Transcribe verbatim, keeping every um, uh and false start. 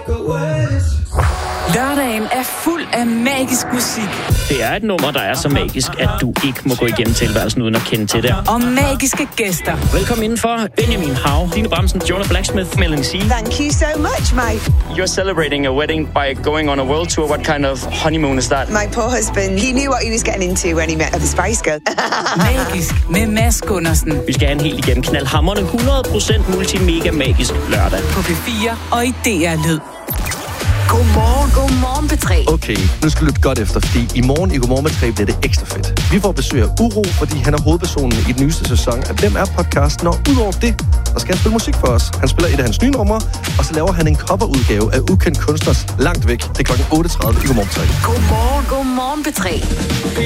Lørdagen er fuld af magisk musik. Det er et nummer, der er så magisk, at du ikke må gå igennem tilværelsen uden at kende til det. Og magiske gæster. Velkommen indenfor. Benjamin Hav, Line Bramsen, Jonah Blacksmith, Melanie C. Thank you so much, mate. You're celebrating a wedding by going on a world tour. What kind of honeymoon is that? My poor husband, he knew what he was getting into when he met the Spice Girl. Magisk med Mads Gundersen. Vi skal have en helt igennem knaldhamrende hundrede procent multimega magisk lørdag. På P fire og i D R Lyd. Godmorgen, godmorgen P tre. Okay, nu skal du lytte godt efter, fordi i morgen i Godmorgen P tre bliver det ekstra fedt. Vi får besøg af Uro, fordi han er hovedpersonen i den nyeste sæson af Hvem er podcasten, og udover det, så skal han spille musik for os. Han spiller et af hans nye numre, og så laver han en coverudgave af ukendt kunstners Langt Væk. Det er klokken otte tredive i Godmorgen P tre. Godmorgen, godmorgen P tre.